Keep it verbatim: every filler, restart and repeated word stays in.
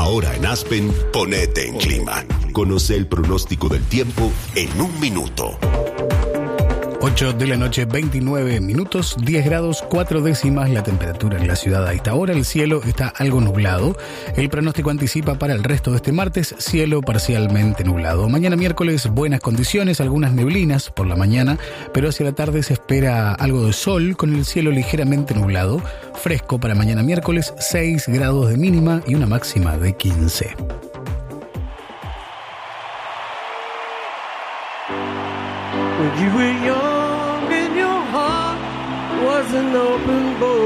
Ahora en Aspen, ponete en clima. Conoce el pronóstico del tiempo en un minuto. ocho de la noche, veintinueve minutos, diez grados, cuatro décimas la temperatura en la ciudad a esta hora. El cielo está algo nublado. El pronóstico anticipa para el resto de este martes, cielo parcialmente nublado. Mañana miércoles, buenas condiciones, algunas neblinas por la mañana, pero hacia la tarde se espera algo de sol con el cielo ligeramente nublado. Fresco para mañana miércoles, seis grados de mínima y una máxima de quince. When you were young and your heart was an open book,